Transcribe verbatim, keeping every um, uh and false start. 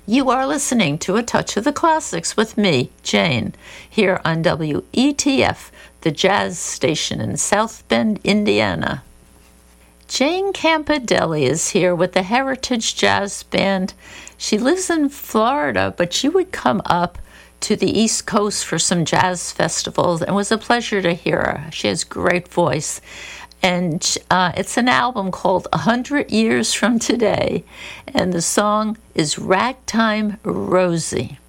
You are listening to A Touch of the Classics with me, Jane, here on W E T F, the jazz station in South Bend, Indiana. Jane Campodelli is here with the Heritage Jazz Band. She lives in Florida, but she would come up to the East Coast for some jazz festivals, and it was a pleasure to hear her. She has great voice. And uh, it's an album called A Hundred Years from Today, and the song is Ragtime Rosie.